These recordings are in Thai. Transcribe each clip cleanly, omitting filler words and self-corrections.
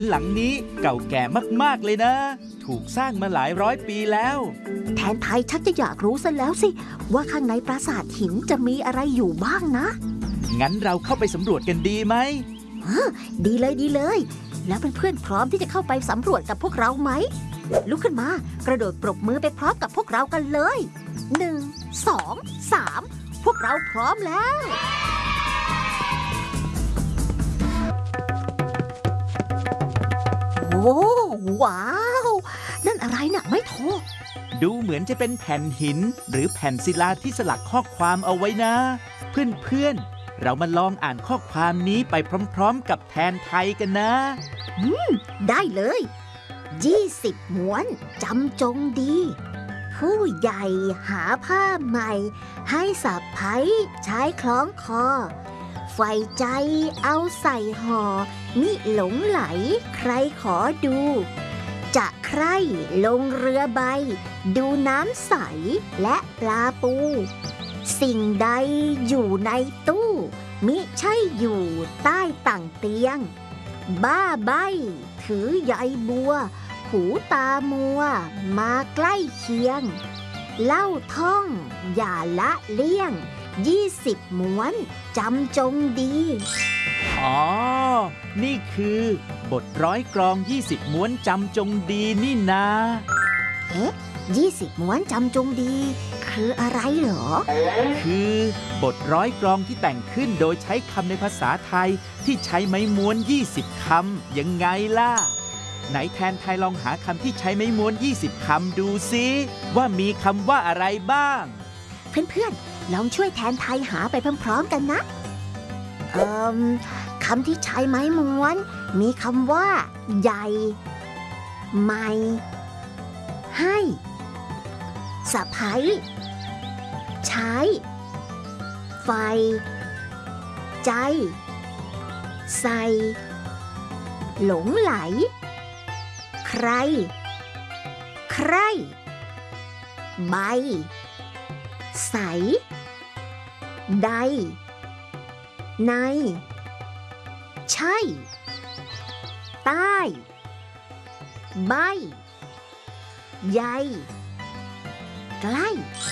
หลังนี้เก่าแก่มากๆเลยนะ ถูกสร้างมาหลายร้อยปีแล้วแทนไทยชักจะอยากรู้ซะแล้วสิว่าข้างในปราสาทหินจะมีอะไรอยู่บ้างนะงั้นเราเข้าไปสำรวจกันดีไหมดีเลยแล้วเพื่อนๆพร้อมที่จะเข้าไปสำรวจกับพวกเราไหมลุกขึ้นมากระโดดปรบมือไปพร้อมกับพวกเรากันเลย1 2 3พวกเราพร้อมแล้วโอ้ว้าวนั่นอะไรน่ะไม่โทดูเหมือนจะเป็นแผ่นหินหรือแผ่นศิลาที่สลักข้อความเอาไว้นะเพื่อนๆเรามาลองอ่านข้อความนี้ไปพร้อมๆกับแทนไทยกันนะได้เลย20 ม้วนจำจงดีผู้ใหญ่หาผ้าใหม่ให้สะใภ้ใช้คล้องคอใฝ่ใจเอาใส่ห่อมิหลงไหลใครขอดูจะใคร่ลงเรือใบดูน้ำใสและปลาปูสิ่งใดอยู่ในตู้มิใช่อยู่ใต้ต่างเตียงบ้าใบถือใยบัวหูตามัวมาใกล้เคียงเล่าท่องอย่าละเลี่ยง20 ม้วนจำจงดีอ๋อนี่คือบทร้อยกลอง20 ม้วนจำจงดีนี่นะ 20 ม้วนจำจงดีคืออะไรเหรอคือบทร้อยกลองที่แต่งขึ้นโดยใช้คำในภาษาไทยที่ใช้ไม้ม้วน20 คำยังไงล่ะไหนแทนไทยลองหาคำที่ใช้ไม้ม้วน20 คำดูซิว่ามีคำว่าอะไรบ้างเพื่อนๆลองช่วยแทนไทยหาไปพร้อมๆกันนะคำที่ใช้ไม้ม้วนมีคำว่าใหญ่ใหม่ให้สะใภ้ใช้ไฟใจใส่หลงไหลใครใครใบใสใดในใช่ใต้ใบใยใกล้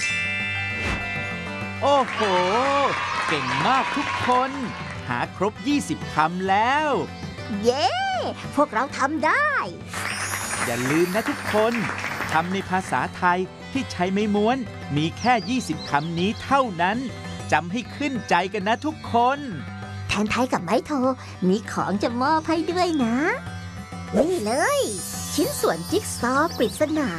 โอ้โหเก่งมากทุกคนหาครบ20 คำแล้วเย้พวกเราทำได้อย่าลืมนะทุกคนคำในภาษาไทยที่ใช้ไม้ม้วนมีแค่20 คำนี้เท่านั้นจำให้ขึ้นใจกันนะทุกคนแทนไทยกับไม้โทมีของจะมอบให้ด้วยนะนี่เลยชิ้นส่วนจิ๊กซอว์ปริศนา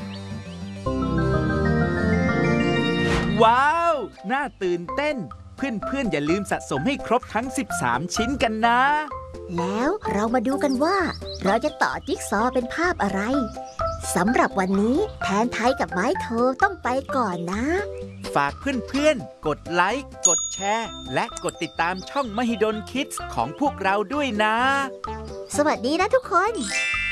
ว้าวน่าตื่นเต้นเพื่อนๆอย่าลืมสะสมให้ครบทั้ง13 ชิ้นกันนะแล้วเรามาดูกันว่าเราจะต่อจิ๊กซอว์เป็นภาพอะไรสำหรับวันนี้แทนไทยกับไม้โทต้องไปก่อนนะฝากเพื่อนๆกดไลค์กดแชร์และกดติดตามช่องมหิดลคิดส์ของพวกเราด้วยนะสวัสดีนะทุกคน